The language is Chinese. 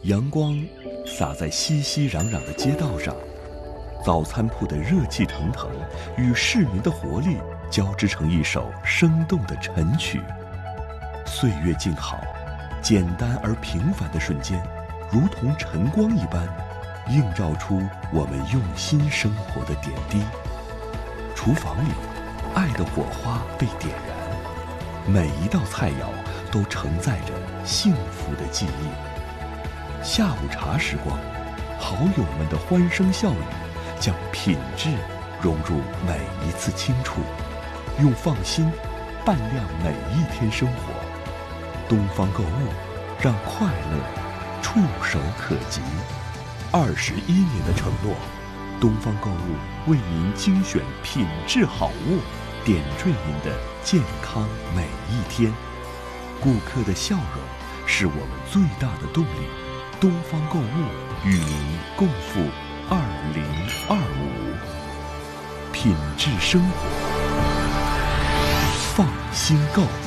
阳光洒在熙熙攘攘的街道上，早餐铺的热气腾腾与市民的活力交织成一首生动的晨曲。岁月静好，简单而平凡的瞬间，如同晨光一般，映照出我们用心生活的点滴。厨房里，爱的火花被点燃，每一道菜肴都承载着幸福的记忆。下午茶时光，好友们的欢声笑语，将品质融入每一次轻触，用放心伴亮每一天生活。东方购物，让快乐触手可及。21年的承诺，东方购物为您精选品质好物，点缀您的健康每一天。顾客的笑容是我们最大的动力。东方购物与您共赴2025，品质生活，放心购。